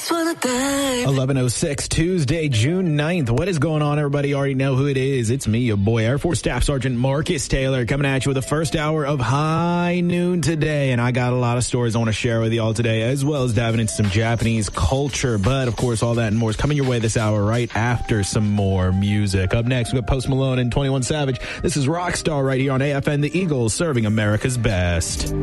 11:06, Tuesday, June 9th. What is going on, everybody? You already know who it is. It's me, your boy, Air Force Staff Sergeant Marcus Taylor, coming at you with the first hour of High Noon today. And I got a lot of stories I want to share with you all today, as well as diving into some Japanese culture. But, of course, all that and more is coming your way this hour right after some more music. Up next, we got Post Malone and 21 Savage. This is Rockstar right here on AFN The Eagles, serving America's best.